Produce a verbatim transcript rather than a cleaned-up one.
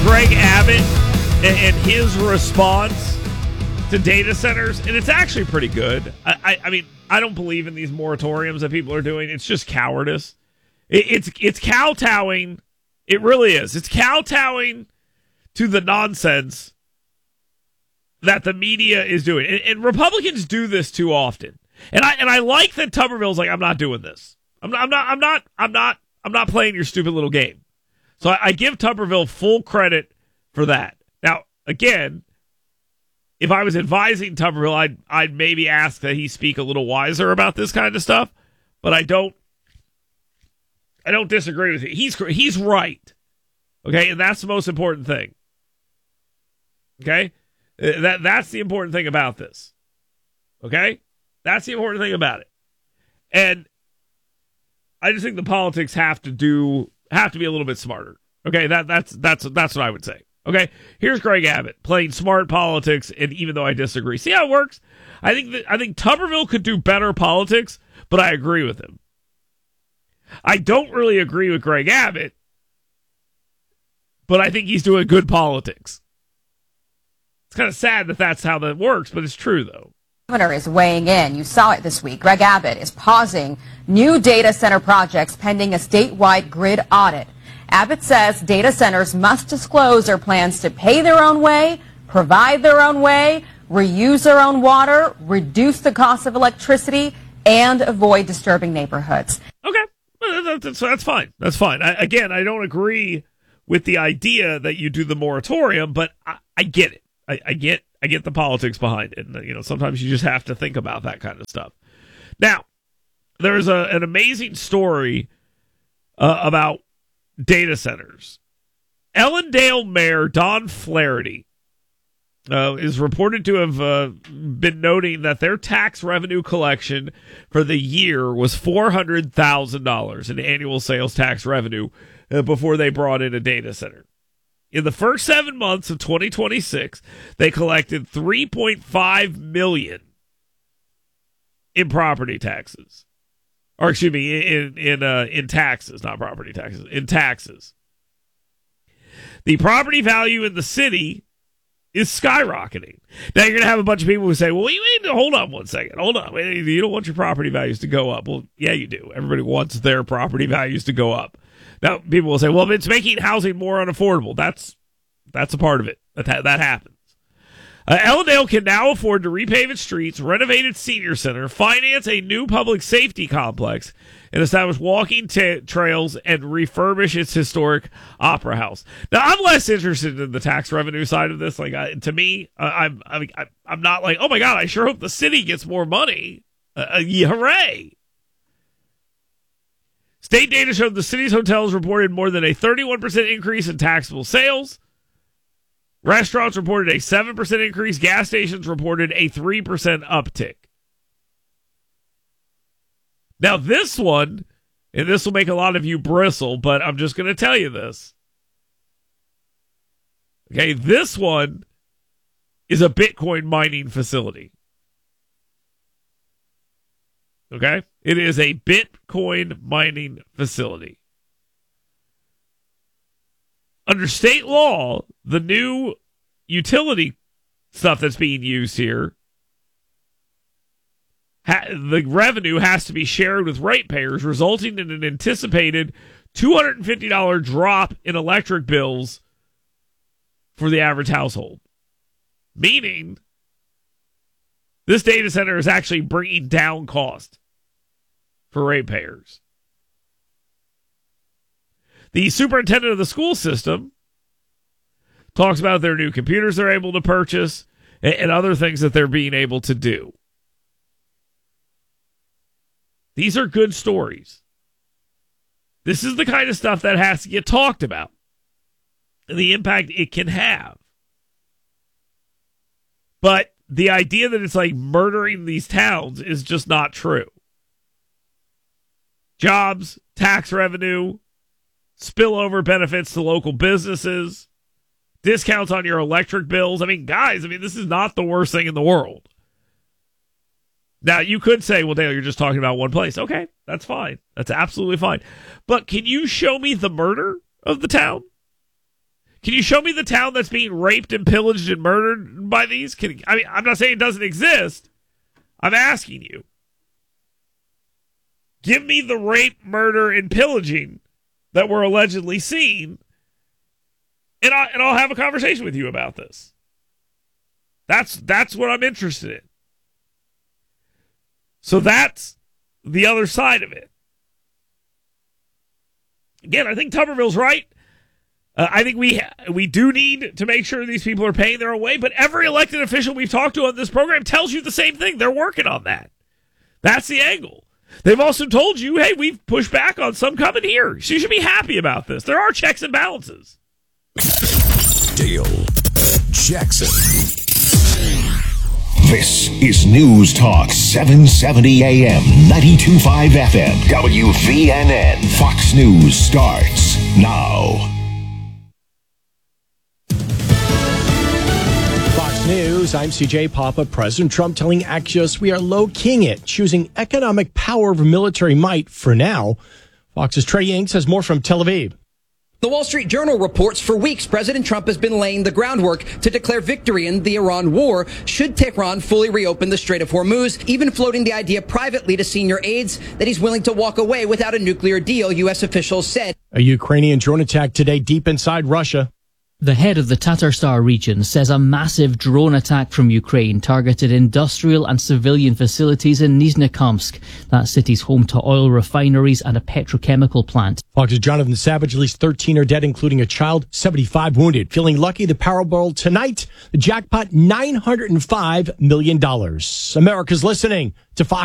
Greg Abbott and, and his response to data centers, and it's actually pretty good. I, I, I mean, I don't believe in these moratoriums that people are doing. It's just cowardice. It, it's it's kowtowing. It really is. It's kowtowing to the nonsense that the media is doing, and, and Republicans do this too often. And I and I like that Tuberville's like, I'm not doing this. I'm not. I'm not. I'm not. I'm not. I'm not playing your stupid little game. So I, I give Tuberville full credit for that. Now, again, if I was advising Tuberville, I'd I'd maybe ask that he speak a little wiser about this kind of stuff. But I don't. I don't disagree with you. He's he's right. Okay, and that's the most important thing. Okay, that that's the important thing about this. Okay, that's the important thing about it. And I just think the politics have to do have to be a little bit smarter. Okay, that that's that's that's what I would say. Okay, here's Greg Abbott playing smart politics, and even though I disagree, see how it works. I think that I think Tuberville could do better politics, but I agree with him. I don't really agree with Greg Abbott, but I think he's doing good politics. It's kind of sad that that's how that works, but it's true, though. The governor is weighing in. You saw it this week. Greg Abbott is pausing new data center projects pending a statewide grid audit. Abbott says data centers must disclose their plans to pay their own way, provide their own way, reuse their own water, reduce the cost of electricity, and avoid disturbing neighborhoods. Okay. That's, that's fine. That's fine. I, again, I don't agree with the idea that you do the moratorium, but I, I get it. I, I get I get the politics behind it. And, you know, sometimes you just have to think about that kind of stuff. Now, there's a, an amazing story uh, about data centers. Ellendale Mayor Don Flaherty Uh, is reported to have uh, been noting that their tax revenue collection for the year was four hundred thousand dollars in annual sales tax revenue uh, before they brought in a data center. In the first seven months of twenty twenty-six, they collected three point five million dollars in property taxes. Or excuse me, in in uh, in taxes, not property taxes, in taxes. The property value in the city is skyrocketing. Now, you're going to have a bunch of people who say, well, you need to hold on one second. Hold on. You don't want your property values to go up. Well, yeah, you do. Everybody wants their property values to go up. Now, people will say, well, it's making housing more unaffordable. That's that's a part of it. That, that happens. Uh, Ellendale can now afford to repave its streets, renovate its senior center, finance a new public safety complex, and establish walking ta- trails and refurbish its historic opera house. Now, I'm less interested in the tax revenue side of this. Like, I, to me, uh, I'm, I'm I'm not like, oh my god, I sure hope the city gets more money. Uh, uh, yeah, hooray! State data showed the city's hotels reported more than a thirty-one percent increase in taxable sales. Restaurants reported a seven percent increase. Gas stations reported a three percent uptick. Now, this one, and this will make a lot of you bristle, but I'm just going to tell you this. Okay, this one is a Bitcoin mining facility. Okay? It is a Bitcoin mining facility. Under state law, the new utility stuff that's being used here, ha- the revenue has to be shared with ratepayers, resulting in an anticipated two hundred fifty dollars drop in electric bills for the average household. Meaning, this data center is actually bringing down cost for ratepayers. The superintendent of the school system talks about their new computers they're able to purchase and, and other things that they're being able to do. These are good stories. This is the kind of stuff that has to get talked about and the impact it can have. But the idea that it's like murdering these towns is just not true. Jobs, tax revenue, spillover benefits to local businesses, discounts on your electric bills. I mean, guys, I mean, this is not the worst thing in the world. Now, you could say, well, Dale, you're just talking about one place. Okay, that's fine. That's absolutely fine. But can you show me the murder of the town? Can you show me the town that's being raped and pillaged and murdered by these? Can, I mean, I'm not saying it doesn't exist. I'm asking you. Give me the rape, murder, and pillaging that we're allegedly seeing, and, I, and I'll have a conversation with you about this. That's that's what I'm interested in. So that's the other side of it. Again, I think Tuberville's right. Uh, I think we we do need to make sure these people are paying their own way, but every elected official we've talked to on this program tells you the same thing. They're working on that. That's the angle. They've also told you, hey, we've pushed back on some coming here. So you should be happy about this. There are checks and balances. Dale Jackson. This is News Talk seven seventy A M, ninety-two point five F M, W V N N. Fox News starts now. News, I'm C J Papa. President Trump telling Axios we are low-keying it, choosing economic power over military might for now. Fox's Trey Yingst has more from Tel Aviv. The Wall Street Journal reports for weeks President Trump has been laying the groundwork to declare victory in the Iran war should Tehran fully reopen the Strait of Hormuz, even floating the idea privately to senior aides that he's willing to walk away without a nuclear deal, U S officials said. A Ukrainian drone attack today deep inside Russia. The head of the Tatarstan region says a massive drone attack from Ukraine targeted industrial and civilian facilities in Nizhnekamsk. That city's home to oil refineries and a petrochemical plant. Fox's Jonathan Savage, at least thirteen are dead, including a child, seventy-five wounded. Feeling lucky, the Powerball tonight, the jackpot nine hundred five million dollars. America's listening to Fox.